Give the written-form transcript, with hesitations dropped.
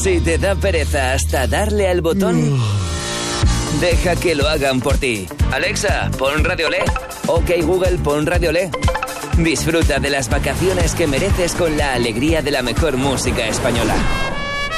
Si te da pereza hasta darle al botón, deja que lo hagan por ti. Alexa, pon Radio Le. Ok Google, pon Radio Le. Disfruta de las vacaciones que mereces con la alegría de la mejor música española.